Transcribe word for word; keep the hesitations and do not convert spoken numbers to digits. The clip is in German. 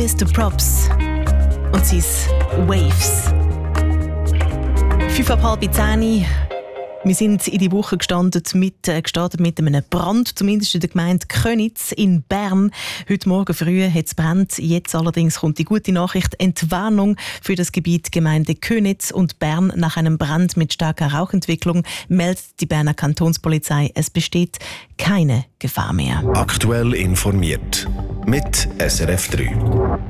Mister Props und sein Waves. Fünf ab halb zehn. Wir sind in die Woche gestartet mit, äh, gestartet mit einem Brand, zumindest in der Gemeinde Könitz in Bern. Heute Morgen früh hat es brennt. Jetzt allerdings kommt die gute Nachricht: Entwarnung für das Gebiet Gemeinde Könitz und Bern nach einem Brand mit starker Rauchentwicklung meldet die Berner Kantonspolizei, es besteht keine Gefahr mehr. Aktuell informiert mit S R F drei.